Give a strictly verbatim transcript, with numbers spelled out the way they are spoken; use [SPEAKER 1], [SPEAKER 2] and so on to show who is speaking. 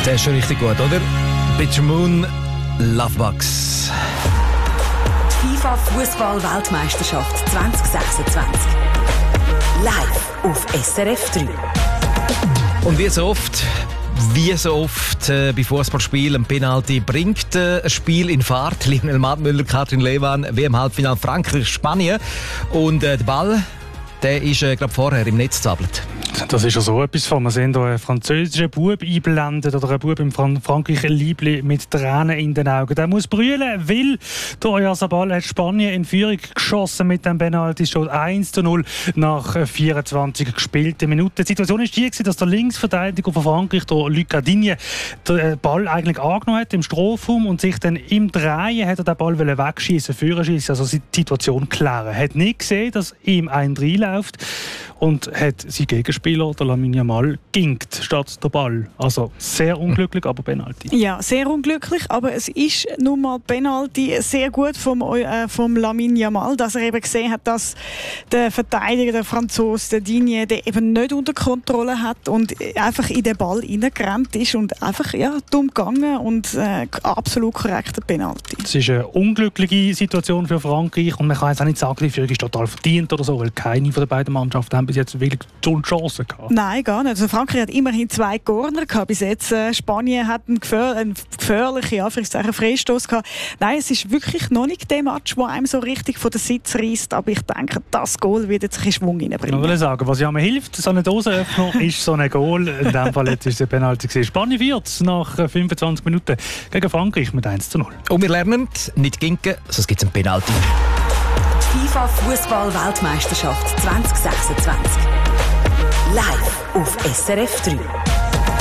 [SPEAKER 1] Der ist schon richtig gut, oder? Bitter Moon, Lovebugs.
[SPEAKER 2] FIFA Fußball-Weltmeisterschaft zwanzig sechsundzwanzig. Live auf S R F drei.
[SPEAKER 1] Und wie so oft, wie so oft äh, bei Fußballspielen ein Penalty bringt äh, ein Spiel in Fahrt. Lionel Madmüller, Katrin Lehmann, wie im Halbfinale Frankreich, Spanien. Und äh, der Ball, der ist, äh, glaube vorher im Netz zappelt.
[SPEAKER 3] Das ist ja so etwas von. Wir sehen hier einen französischen Bub einblendet oder einen Bub im Fran- Frankreich ein Liebli mit Tränen in den Augen. Der muss brüllen, weil der Oyarzabal hat Spanien in Führung geschossen mit dem Penalty. Es steht eins zu null nach vierundzwanzig gespielten Minuten. Die Situation war die, dass der Linksverteidiger von Frankreich, der Lucas Digne, den Ball eigentlich angenommen hat im Strafraum und sich dann im Drehen hat er den Ball wegschießen, Führerschießen, also die Situation klären. Er hat nicht gesehen, dass ihm ein reinläuft und hat sein Gegenspieler, der Lamine Yamal, ginkt statt der Ball. Also sehr unglücklich, aber Penalty.
[SPEAKER 4] Ja, sehr unglücklich, aber es ist nun mal Penalty. Sehr gut vom, äh, vom Lamine Yamal, dass er eben gesehen hat, dass der Verteidiger, der Franzose, der Digne, der eben nicht unter Kontrolle hat und einfach in den Ball reingerannt ist und einfach ja, dumm gegangen und äh, absolut korrekter Penalty.
[SPEAKER 3] Es ist eine unglückliche Situation für Frankreich und man kann jetzt auch nicht sagen, die Führung ist total verdient oder so, weil keine von den beiden Mannschaften haben bis jetzt wirklich so eine Chance gehabt.
[SPEAKER 4] Nein, gar nicht. Also Frankreich hat immerhin zwei Corner gehabt bis jetzt. Äh, Spanien hat einen, gefähr- einen gefährlichen Anführungszeichen Freistoß gehabt. Nein, es ist wirklich noch nicht der Match, der einem so richtig von den Sitz reißt. Aber ich denke, das Goal wird jetzt ein bisschen Schwung reinbringen.
[SPEAKER 3] Ich will sagen, was ja mir hilft, so eine Dosenöffner ist so ein Goal. In diesem Fall jetzt ist es ein Penalty gewesen. Spanien führt nach fünfundzwanzig Minuten gegen Frankreich mit eins zu null.
[SPEAKER 1] Und wir lernen, nicht ginken, sonst gibt es einen Penalty.
[SPEAKER 2] FIFA Fußball-Weltmeisterschaft zwanzig sechsundzwanzig. Live auf S R F drei.